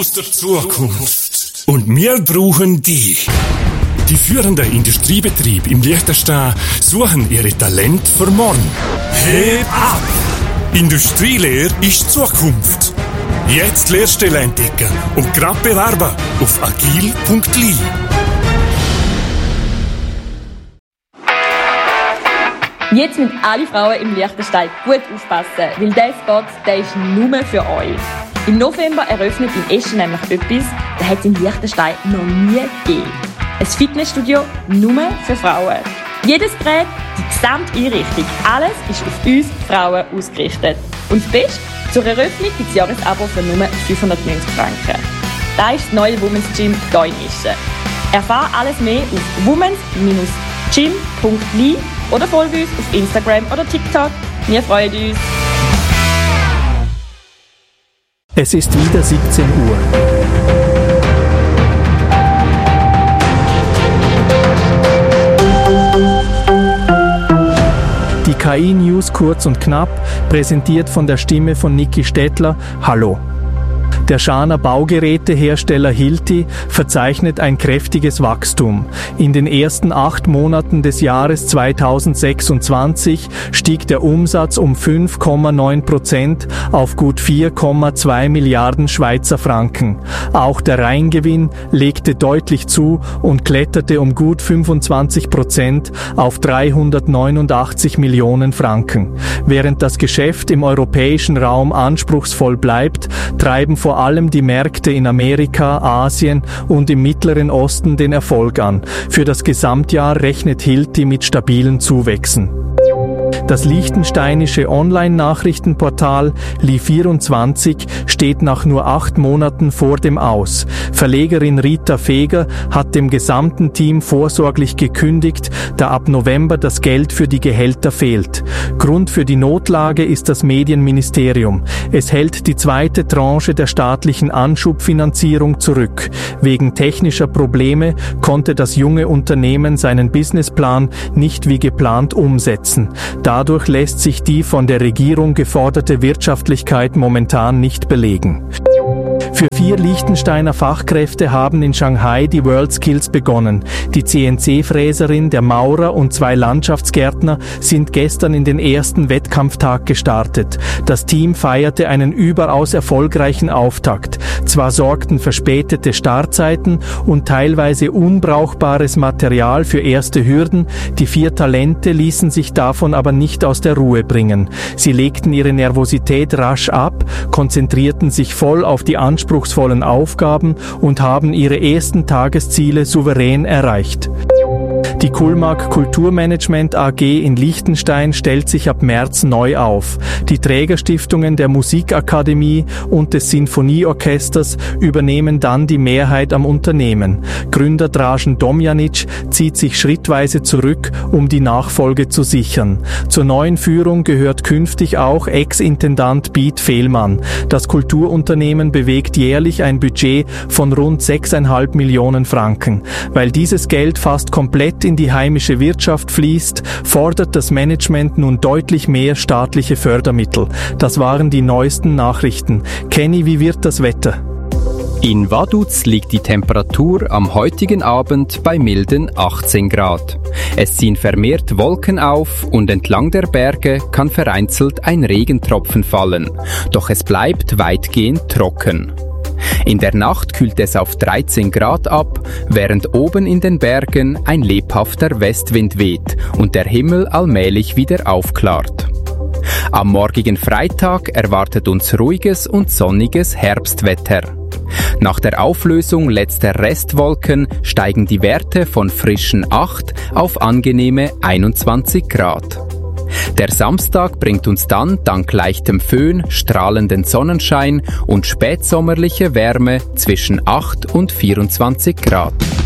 aus der Zukunft. Und wir brauchen dich. Die führenden Industriebetriebe im Liechtenstein suchen ihre Talente für morgen. Heb ab! Industrielehre ist Zukunft. Jetzt Lehrstelle entdecken und gerade bewerben auf agil.li. Jetzt müssen alle Frauen im Liechtenstein gut aufpassen, weil dieser Spot, der ist nur für euch. Im November eröffnet in Eschen nämlich etwas, das hat es in Liechtenstein noch nie gegeben. Ein Fitnessstudio nur für Frauen. Jedes Gerät, die gesamte Einrichtung, alles ist auf uns Frauen ausgerichtet. Und das Beste, zur Eröffnung gibt es Jahresabo für nur 590 Franken. Das ist das neue Women's Gym hier in Eschen. Erfahre alles mehr auf womens-gym.li oder folge uns auf Instagram oder TikTok. Wir freuen uns. Es ist wieder 17 Uhr. Die KI-News kurz und knapp, präsentiert von der Stimme von Niki Stettler. Hallo. Der Schaner Baugerätehersteller Hilti verzeichnet ein kräftiges Wachstum. In den ersten 8 Monaten des Jahres 2026 stieg der Umsatz um 5,9% auf gut 4,2 Milliarden Schweizer Franken. Auch der Reingewinn legte deutlich zu und kletterte um gut 25% auf 389 Millionen Franken. Während das Geschäft im europäischen Raum anspruchsvoll bleibt, treiben vor allem die Märkte in Amerika, Asien und im Mittleren Osten den Erfolg an. Für das Gesamtjahr rechnet Hilti mit stabilen Zuwächsen. Das liechtensteinische Online-Nachrichtenportal Li24 steht nach nur 8 Monaten vor dem Aus. Verlegerin Rita Feger hat dem gesamten Team vorsorglich gekündigt, da ab November das Geld für die Gehälter fehlt. Grund für die Notlage ist das Medienministerium. Es hält die zweite Tranche der staatlichen Anschubfinanzierung zurück. Wegen technischer Probleme konnte das junge Unternehmen seinen Businessplan nicht wie geplant umsetzen. Dadurch lässt sich die von der Regierung geforderte Wirtschaftlichkeit momentan nicht belegen. Für 4 Liechtensteiner Fachkräfte haben in Shanghai die WorldSkills begonnen. Die CNC-Fräserin, der Maurer und 2 Landschaftsgärtner sind gestern in den ersten Wettkampftag gestartet. Das Team feierte einen überaus erfolgreichen Auftakt. Zwar sorgten verspätete Startzeiten und teilweise unbrauchbares Material für erste Hürden, die 4 Talente ließen sich davon aber nicht aus der Ruhe bringen. Sie legten ihre Nervosität rasch ab, konzentrierten sich voll auf die anspruchsvollen Aufgaben und haben ihre ersten Tagesziele souverän erreicht. Die Kulmag Kulturmanagement AG in Liechtenstein stellt sich ab März neu auf. Die Trägerstiftungen der Musikakademie und des Sinfonieorchesters übernehmen dann die Mehrheit am Unternehmen. Gründer Dražen Domjanić zieht sich schrittweise zurück, um die Nachfolge zu sichern. Zur neuen Führung gehört künftig auch Ex-Intendant Piet Vehlmann. Das Kulturunternehmen bewegt jährlich ein Budget von rund 6,5 Millionen Franken. Weil dieses Geld fast komplett in die heimische Wirtschaft fließt, fordert das Management nun deutlich mehr staatliche Fördermittel. Das waren die neuesten Nachrichten. Kenny, wie wird das Wetter? In Vaduz liegt die Temperatur am heutigen Abend bei milden 18 Grad. Es ziehen vermehrt Wolken auf und entlang der Berge kann vereinzelt ein Regentropfen fallen. Doch es bleibt weitgehend trocken. In der Nacht kühlt es auf 13 Grad ab, während oben in den Bergen ein lebhafter Westwind weht und der Himmel allmählich wieder aufklart. Am morgigen Freitag erwartet uns ruhiges und sonniges Herbstwetter. Nach der Auflösung letzter Restwolken steigen die Werte von frischen 8 auf angenehme 21 Grad. Der Samstag bringt uns dann dank leichtem Föhn, strahlenden Sonnenschein und spätsommerliche Wärme zwischen 8 und 24 Grad.